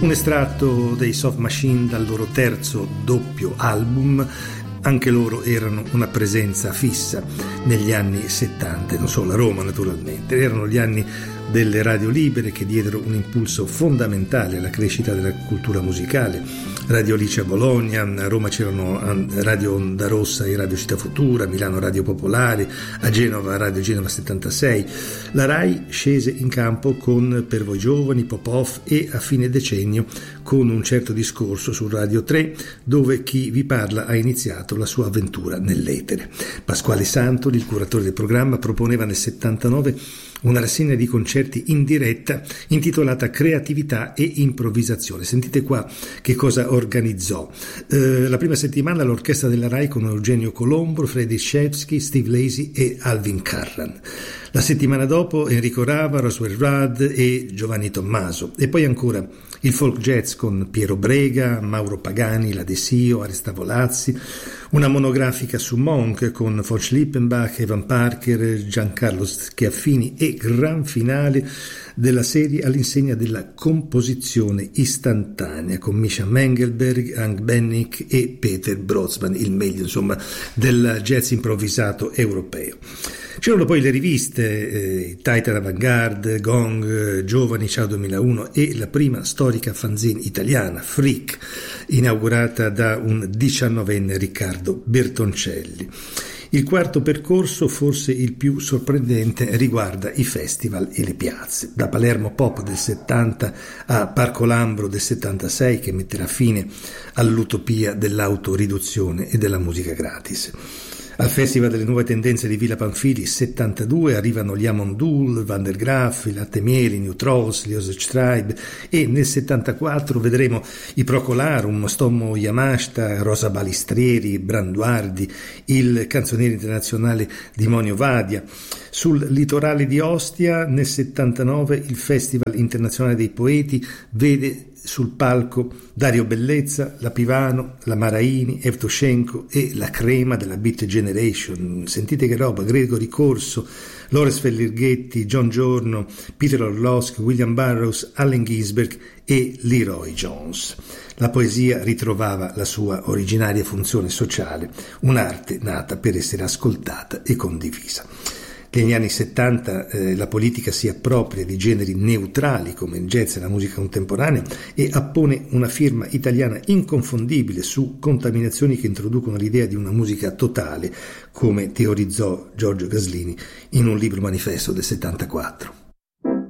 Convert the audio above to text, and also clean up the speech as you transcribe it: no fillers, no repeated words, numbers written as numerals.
Un estratto dei Soft Machine dal loro terzo doppio album. Anche loro erano una presenza fissa negli anni 70, non solo a Roma naturalmente. Erano gli anni delle radio libere che diedero un impulso fondamentale alla crescita della cultura musicale. Radio Alice a Bologna, a Roma c'erano Radio Onda Rossa e Radio Città Futura, a Milano Radio Popolare, a Genova Radio Genova 76. La RAI scese in campo con Per voi giovani, Pop-Off e a fine decennio con Un certo discorso su Radio 3, dove chi vi parla ha iniziato la sua avventura nell'etere. Pasquale Santoli, il curatore del programma, proponeva nel 79 una rassegna di concerti in diretta intitolata Creatività e improvvisazione. Sentite qua che cosa organizzò. La prima settimana l'orchestra della RAI con Eugenio Colombo, Freddy Shevsky, Steve Lacy e Alvin Carran. La settimana dopo Enrico Rava, Roswell Rudd e Giovanni Tommaso. E poi ancora il folk jazz con Piero Brega, Mauro Pagani, La Desio, Aresta Volazzi, una monografica su Monk con von Schlippenbach, Evan Parker, Giancarlo Schiaffini e gran finale della serie all'insegna della composizione istantanea con Misha Mengelberg, Hank Bennick e Peter Brodsman, il meglio insomma del jazz improvvisato europeo. C'erano poi le riviste Titan Avantgarde, Gong, Giovani, Ciao 2001 e la prima storica fanzine italiana, Freak, inaugurata da un 19enne Riccardo Bertoncelli. Il quarto percorso, forse il più sorprendente, riguarda i festival e le piazze. Da Palermo Pop del 70 a Parco Lambro del 76, che metterà fine all'utopia dell'autoriduzione e della musica gratis. Al Festival delle Nuove Tendenze di Villa Pamphili 72 arrivano gli Amondul, Van der Graaf, i Latte Mieli, New Trolls, gli Tribe e nel 74 vedremo i Procolarum, Stommo Yamashita, Rosa Balistrieri, Branduardi, il canzoniere internazionale Dimonio Vadia. Sul litorale di Ostia nel 79 il Festival Internazionale dei Poeti vede sul palco Dario Bellezza, la Pivano, la Maraini, Evtushenko e la crema della Beat Generation. Sentite che roba: Gregory Corso, Loris Fellirghetti, John Giorno, Peter Orlowski, William Burroughs, Allen Ginsberg e Leroy Jones. La poesia ritrovava la sua originaria funzione sociale, un'arte nata per essere ascoltata e condivisa. Negli anni 70 la politica si appropria di generi neutrali come il jazz e la musica contemporanea e appone una firma italiana inconfondibile su contaminazioni che introducono l'idea di una musica totale, come teorizzò Giorgio Gaslini in un libro manifesto del 74.